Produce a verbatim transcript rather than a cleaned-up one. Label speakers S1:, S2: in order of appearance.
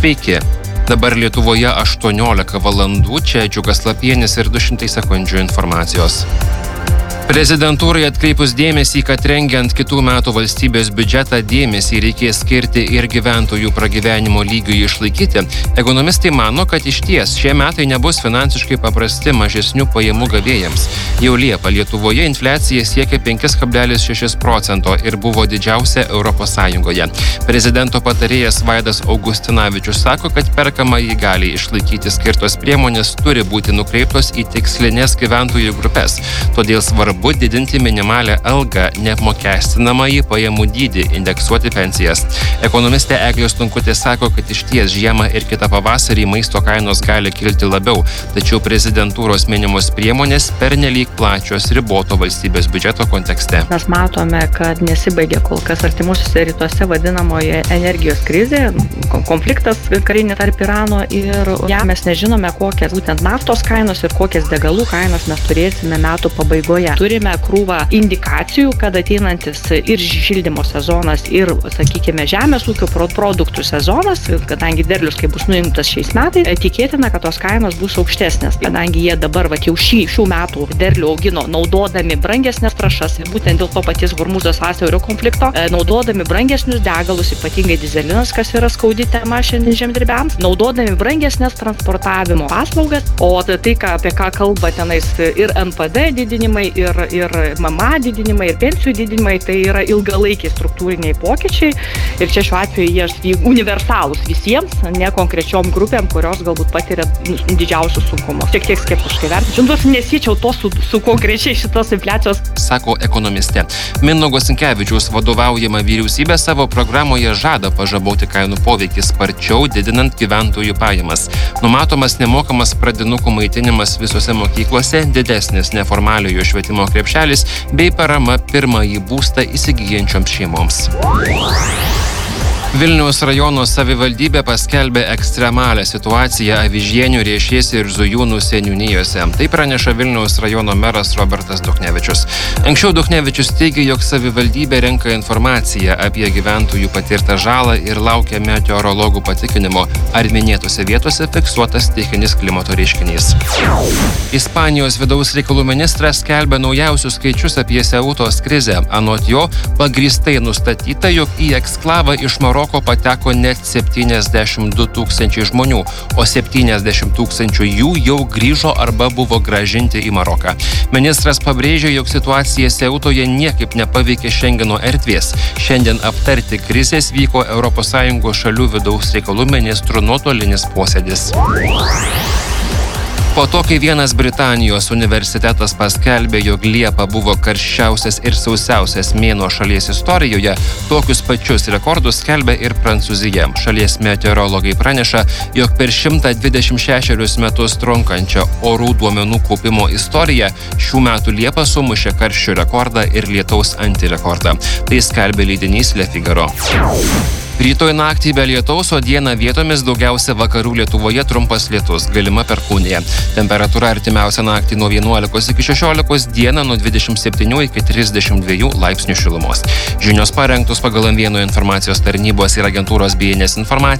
S1: Sveiki. Dabar Lietuvoje aštuoniolika valandų, čia Džiugas Lapienis ir du šimtai sekundžių informacijos. Prezidentūrai atkreipus dėmesį, kad rengiant kitų metų valstybės biudžetą dėmesį reikės skirti ir gyventojų pragyvenimo lygiui išlaikyti, ekonomistai mano, kad išties šie metai nebus finansiškai paprasti mažesnių pajamų gavėjams. Jau Liepą Lietuvoje infliacija siekia penki kablelis šeši procento ir buvo didžiausia Europos Sąjungoje. Prezidento patarėjas Vaidas Augustinavičius sako, kad perkamąjį galiai išlaikyti skirtos priemonės turi būti nukreiptos į tikslinės gyventojų grupės. Todėl svarbu Svarbu didinti minimalę algą, neapmokestinamąjį pajamų dydį, indeksuoti pensijas. Ekonomistė Eglė Stonkutė sako, kad išties žiemą ir kitą pavasarį maisto kainos gali kilti labiau, tačiau prezidentūros minimos priemonės pernelyg plačios riboto valstybės biudžeto kontekste.
S2: Mes matome, kad nesibaigė kol kas artimuosiuose rytuose vadinamoje energijos krizė, konfliktas karinė tarp Irano ir ja, mes nežinome, kokias būtent naftos kainos ir kokias degalų kainos mes turėsime metų pabaigoje. Turime krūvą indikacijų, kad ateinantis ir šildymo sezonas, ir, sakykime, žemės ūkio produktų sezonas, kadangi derlius, kai bus nuimtas šiais metais, tikėtina, kad tos kainos bus aukštesnės. Kadangi jie dabar va, jau šį, šių metų derlių augino naudodami brangesnės trąšas, būtent dėl to paties Hormūzo sąsiaurio konflikto, naudodami brangesnius degalus, ypatingai dyzelinas, kas yra skaudi tema šiandien žemdirbiams, naudodami brangesnės transportavimo paslaugas, o tai, ką, apie ką kalba tenais ir N P D didinimai, ir ir M M A didinimai, ir pensijų didinimai, tai yra ilgalaikiai struktūriniai pokyčiai ir čia šiuo atveju jie universalūs visiems, ne konkrečiom grupėm, kurios galbūt patiria didžiausius sunkumus. Tiek tiek skeptiškai vertinčiau, nors nesiečiau to su, su konkrečiai šitos infliacijos.
S1: Sako ekonomistė. Mindaugo Sinkevičiaus vadovaujama vyriausybė savo programoje žada pažaboti kainų poveikį sparčiau, didinant gyventojų pajamas. Numatomas nemokamas pradinukų maitinimas visose mokyklose, didesnis neformaliojo švietimo krepšelis bei parama pirmąjį būstą įsigyjančioms šeimoms. Vilniaus rajono savivaldybė paskelbė ekstremalią situaciją Avižienių, Riešės ir Zujūnų seniūnijose. Tai praneša Vilniaus rajono meras Robertas Duchnevičius. Anksčiau Duchnevičius teigė, jog savivaldybė renka informaciją apie gyventojų patirtą žalą ir laukia meteorologų patikinimo, ar minėtose vietose fiksuotas stichinis klimato reiškinys. Ispanijos vidaus reikalų ministras skelbia naujausius skaičius apie Seutos krizę. Anot jo, pagrįstai nustatyta, jog į eksklavą iš Maroko pateko net septyniasdešimt du tūkstančiai žmonių, o septyniasdešimt tūkstančių jų jau grįžo arba buvo grąžinti į Maroką. Ministras pabrėžė, jog situacija Seutoje niekaip nepaveikė Šengeno erdvės. Šiandien aptarti krizės vyko Europos Sąjungos šalių vidaus reikalų ministrų nuotolinis posėdis. Po to, kai vienas Britanijos universitetas paskelbė, jog Liepa buvo karščiausias ir sausiausias mėnuo šalies istorijoje, tokius pačius rekordus skelbia ir Prancūzija. Šalies meteorologai praneša, jog per šimtą dvidešimt šešerius metus trunkančią orų duomenų kaupimo istoriją šių metų Liepa sumušė karščio rekordą ir lietaus antirekordą. Tai skelbia leidinys Le Figaro. Rytoj naktį be lietaus, o dieną vietomis daugiausia vakarų Lietuvoje trumpas lietus, galima perkūnija. Temperatūra artimiausią naktį nuo vienuolikos iki šešiolikos, dieną nuo dvidešimt septynių iki trisdešimt dviejų laipsnių šilumos. Žinios parengtos pagal M vieno informacijos tarnybos ir agentūros B N S informaciją.